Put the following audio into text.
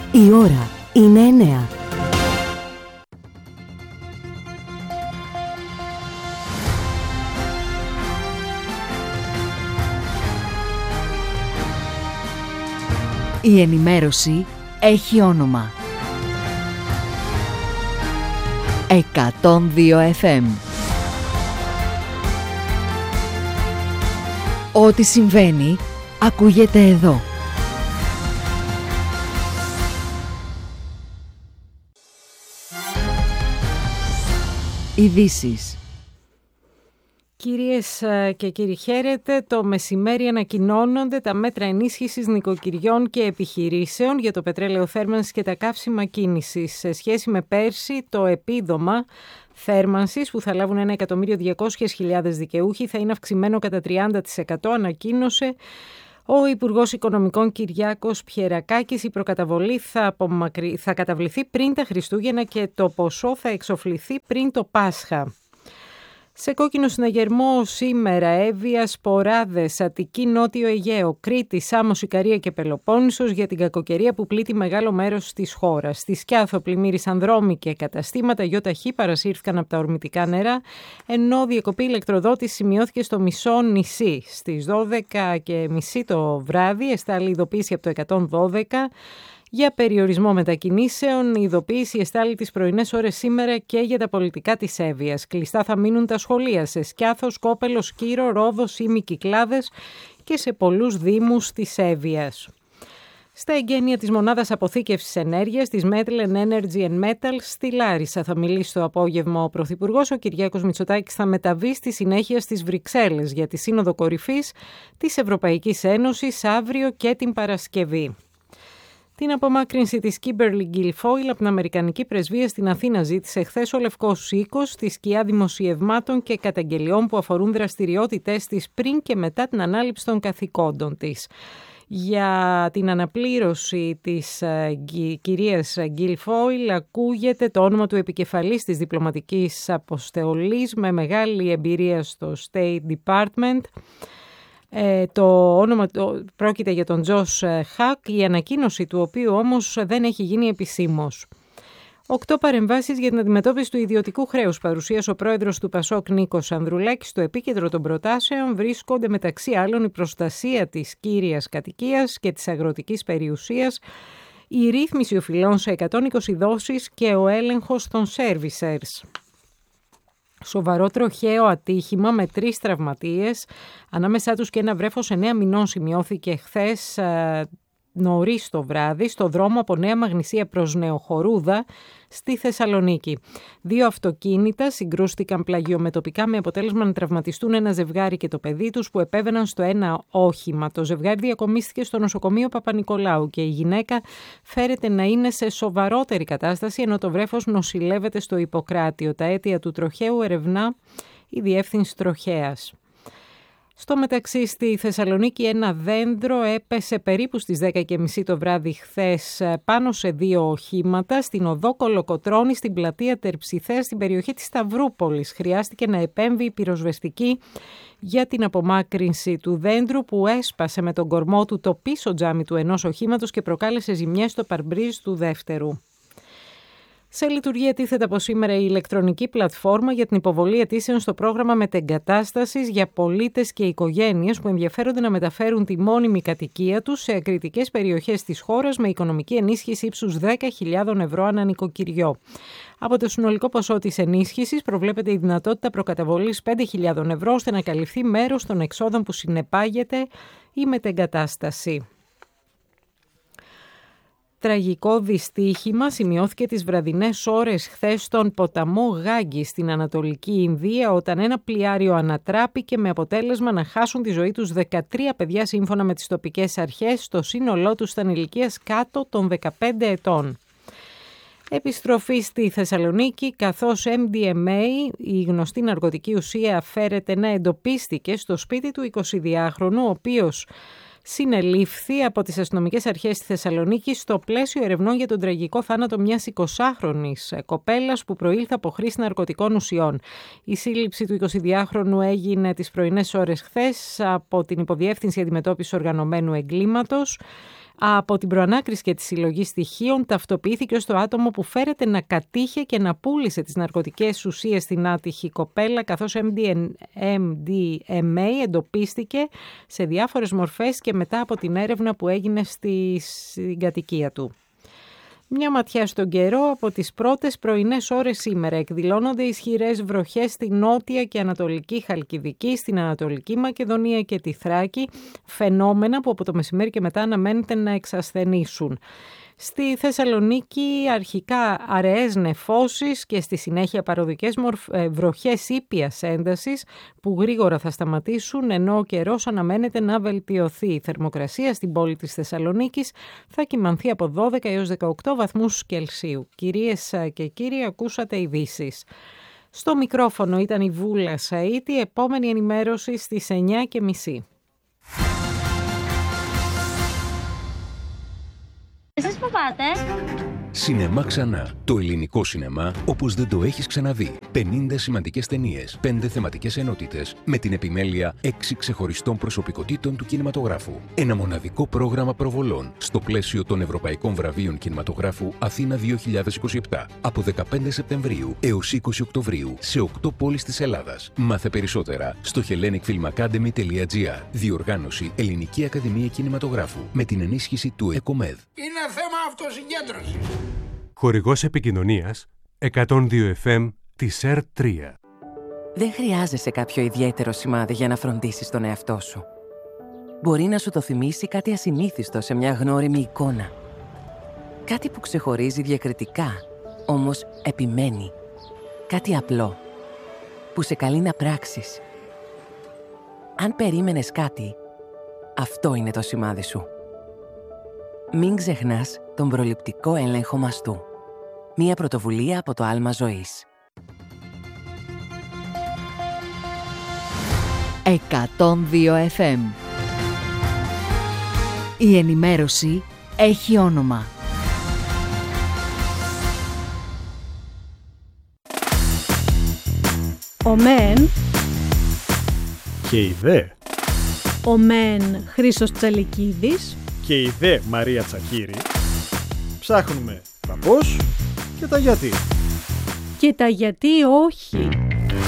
Η ώρα είναι 9. Η ενημέρωση έχει όνομα. 102 FM. Ό,τι συμβαίνει, ακούγεται εδώ. Ειδήσεις. Κυρίες και κύριοι, χαίρετε. Το μεσημέρι ανακοινώνονται τα μέτρα ενίσχυσης νοικοκυριών και επιχειρήσεων για το πετρέλαιο θέρμανσης και τα καύσιμα κίνησης. Σε σχέση με πέρσι, το επίδομα θέρμανσης που θα λάβουν 1.200.000 δικαιούχοι θα είναι αυξημένο κατά 30%, ανακοίνωσε ο Υπουργός Οικονομικών Κυριάκος Πιερακάκης. Η προκαταβολή θα καταβληθεί πριν τα Χριστούγεννα και το ποσό θα εξοφληθεί πριν το Πάσχα. Σε κόκκινο συναγερμό σήμερα Εύβοια, Ποράδες, Αττική, Νότιο Αιγαίο, Κρήτη, Σάμος, Ικαρία και Πελοπόννησος για την κακοκαιρία που πλήττει μεγάλο μέρος της χώρας. Στη Σκιάθο πλημμύρισαν δρόμοι και καταστήματα, ΙΧ παρασύρθηκαν από τα ορμητικά νερά, ενώ διακοπή ηλεκτροδότηση σημειώθηκε στο μισό νησί. Στις 12:30 το βράδυ εστάλει ειδοποίηση από το 112 για περιορισμό μετακινήσεων. Η ειδοποίηση εστάλει τις πρωινές ώρες σήμερα και για τα πολιτικά της Εύβοιας. Κλειστά θα μείνουν τα σχολεία σε Σκιάθο, Σκόπελο, Σκύρο, Ρόδο, Ήμι, Κυκλάδες και σε πολλούς δήμους της Εύβοιας. Στα εγγένεια της μονάδας αποθήκευσης ενέργειας της Metlen Energy and Metals στη Λάρισα θα μιλήσει το απόγευμα ο Πρωθυπουργός. Ο Κυριάκος Μητσοτάκης θα μεταβεί στη συνέχεια στις Βρυξέλλες για τη Σύνοδο Κορυφής της Ευρωπαϊκής Ένωσης αύριο και την Παρασκευή. Την απομάκρυνση της Kimberly Guilfoyle από την Αμερικανική Πρεσβεία στην Αθήνα ζήτησε χθες ο Λευκός Οίκος στη σκιά δημοσιευμάτων και καταγγελιών που αφορούν δραστηριότητες της πριν και μετά την ανάληψη των καθηκόντων της. Για την αναπλήρωση της κυρίας Guilfoyle ακούγεται το όνομα του επικεφαλής της διπλωματικής αποστολής με μεγάλη εμπειρία στο State Department. Το όνομα πρόκειται για τον Τζος Χακ, η ανακοίνωση του οποίου όμως δεν έχει γίνει επισήμως. 8 παρεμβάσεις για την αντιμετώπιση του ιδιωτικού χρέους παρουσίασε ο πρόεδρος του Πασόκ Νίκος Ανδρουλάκης. Στο επίκεντρο των προτάσεων βρίσκονται μεταξύ άλλων η προστασία της κύριας κατοικίας και της αγροτικής περιουσίας, η ρύθμιση οφειλών σε 120 δόσεις και ο έλεγχος των servicers. Σοβαρό τροχαίο ατύχημα με 3 τραυματίες, ανάμεσά τους και ένα βρέφος 9 μηνών, σημειώθηκε χθες νωρίς το βράδυ στο δρόμο από Νέα Μαγνησία προς Νεοχορούδα στη Θεσσαλονίκη. 2 αυτοκίνητα συγκρούστηκαν πλαγιομετωπικά με αποτέλεσμα να τραυματιστούν ένα ζευγάρι και το παιδί τους που επέβαιναν στο ένα όχημα. Το ζευγάρι διακομίστηκε στο νοσοκομείο Παπα-Νικολάου και η γυναίκα φέρεται να είναι σε σοβαρότερη κατάσταση, ενώ το βρέφος νοσηλεύεται στο Ιπποκράτιο. Τα αίτια του τροχαίου ερευνά η Διεύθυνση Τροχέας. Στο μεταξύ στη Θεσσαλονίκη ένα δέντρο έπεσε περίπου στις 10:30 το βράδυ χθες πάνω σε 2 οχήματα στην οδό Κολοκοτρώνη στην πλατεία Τερψιθέα στην περιοχή της Σταυρούπολης. Χρειάστηκε να επέμβει η πυροσβεστική για την απομάκρυνση του δέντρου που έσπασε με τον κορμό του το πίσω τζάμι του ενός οχήματος και προκάλεσε ζημιές στο παρμπρίζ του δεύτερου. Σε λειτουργία τίθεται από σήμερα η ηλεκτρονική πλατφόρμα για την υποβολή αιτήσεων στο πρόγραμμα μετεγκατάστασης για πολίτες και οικογένειες που ενδιαφέρονται να μεταφέρουν τη μόνιμη κατοικία τους σε ακριτικές περιοχές της χώρας με οικονομική ενίσχυση ύψους 10.000 ευρώ ανά νοικοκυριό. Από το συνολικό ποσό της ενίσχυσης προβλέπεται η δυνατότητα προκαταβολής 5.000 ευρώ ώστε να καλυφθεί μέρος των εξόδων που συνεπάγεται η μετεγκατάσταση. Τραγικό δυστύχημα σημειώθηκε τις βραδινές ώρες χθες στον ποταμό Γάγκη στην Ανατολική Ινδία όταν ένα πλοιάριο ανατράπηκε με αποτέλεσμα να χάσουν τη ζωή τους 13 παιδιά σύμφωνα με τις τοπικές αρχές. Το σύνολό τους ήταν ηλικίας κάτω των 15 ετών. Επιστροφή στη Θεσσαλονίκη, καθώς MDMA, η γνωστή ναρκωτική ουσία, φέρεται να εντοπίστηκε στο σπίτι του 22χρονου, ο οποίος συνελήφθη από τις αστυνομικές αρχές στη Θεσσαλονίκη στο πλαίσιο ερευνών για τον τραγικό θάνατο μιας 20χρονης κοπέλας που προήλθε από χρήση ναρκωτικών ουσιών. Η σύλληψη του 22χρονου έγινε τις πρωινές ώρες χθες από την Υποδιεύθυνση Αντιμετώπισης Οργανωμένου Εγκλήματος. Από την προανάκριση και τη συλλογή στοιχείων ταυτοποιήθηκε ως το άτομο που φέρεται να κατήχε και να πούλησε τις ναρκωτικές ουσίες στην άτυχη κοπέλα, καθώς MDMA εντοπίστηκε σε διάφορες μορφές και μετά από την έρευνα που έγινε στην κατοικία του. Μια ματιά στον καιρό. Από τις πρώτες πρωινές ώρες σήμερα εκδηλώνονται ισχυρές βροχές στη νότια και ανατολική Χαλκιδική, στην Ανατολική Μακεδονία και τη Θράκη, φαινόμενα που από το μεσημέρι και μετά αναμένεται να εξασθενήσουν. Στη Θεσσαλονίκη αρχικά αραιές νεφώσεις και στη συνέχεια παροδικές βροχές ήπιας έντασης που γρήγορα θα σταματήσουν, ενώ ο καιρός αναμένεται να βελτιωθεί. Η θερμοκρασία στην πόλη της Θεσσαλονίκης θα κυμανθεί από 12 έως 18 βαθμούς Κελσίου. Κυρίες και κύριοι, ακούσατε ειδήσεις. Στο μικρόφωνο ήταν η Βούλα Σαΐτη, επόμενη ενημέρωση στις 9:30. Εσείς που πάτε? Σινεμά ξανά. Το ελληνικό σινεμά όπως δεν το έχεις ξαναδεί. 50 σημαντικές ταινίες, 5 θεματικές ενότητες, με την επιμέλεια 6 ξεχωριστών προσωπικότητων του κινηματογράφου. Ένα μοναδικό πρόγραμμα προβολών στο πλαίσιο των Ευρωπαϊκών Βραβείων Κινηματογράφου Αθήνα 2027. Από 15 Σεπτεμβρίου έως 20 Οκτωβρίου σε 8 πόλεις της Ελλάδας. Μάθε περισσότερα στο hellenicfilmacademy.gr. Διοργάνωση Ελληνική Ακαδημία Κινηματογράφου με την ενίσχυση του ΕΚΟΜΕΔ. Είναι θέμα αυτοσυγκέντρωσης. Χορηγός επικοινωνίας 102 FM της ΕΡΤ3. Δεν χρειάζεσαι κάποιο ιδιαίτερο σημάδι για να φροντίσεις τον εαυτό σου. Μπορεί να σου το θυμίσει κάτι ασυνήθιστο σε μια γνώριμη εικόνα. Κάτι που ξεχωρίζει διακριτικά, όμως επιμένει. Κάτι απλό, που σε καλεί να πράξεις. Αν περίμενες κάτι, αυτό είναι το σημάδι σου. Μην ξεχνάς τον προληπτικό έλεγχο μαστού. Μία πρωτοβουλία από το Άλμα Ζωής. 102 FM. Η ενημέρωση έχει όνομα. Ο μεν και η δε. Ο μεν Χρήστος Τσαλικίδης Και η δε Μαρία Τσακύρη. Ψάχνουμε τα πώς και τα γιατί. Και τα γιατί όχι.